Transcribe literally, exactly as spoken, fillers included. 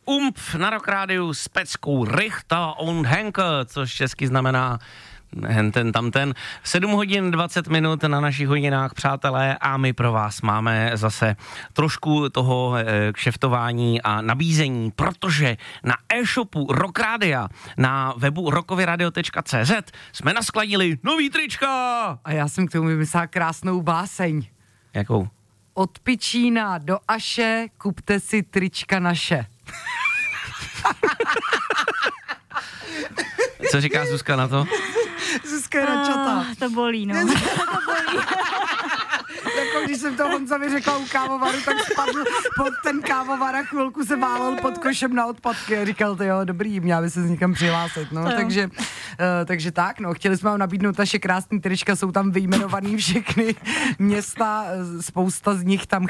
Umf na Rock Rádiu s peckou Richter und Henke, což česky znamená henten tamten. sedm hodin dvacet minut na našich hodinách, přátelé, a my pro vás máme zase trošku toho e, kšeftování a nabízení, protože na e-shopu Rock Rádia na webu rockovyradio tečka cé zet jsme naskladili nový trička. A já jsem k tomu vymyslela krásnou báseň. Jakou? Od Pičína do Aše kupte si trička naše. Co říká Zuzka na to? Zuzka je načata. Ah, to bolí, no. to bolí. Jako když jsem to Honzovi řekla u kávovaru, tak spadl pod ten kávovar a chvilku se válel pod košem na odpadky a říkal, to jo, dobrý, měla by se s někam přihlásit, no, takže, uh, takže tak, no, chtěli jsme vám nabídnout naše krásné trička, jsou tam vyjmenovaný všechny města, spousta z nich tam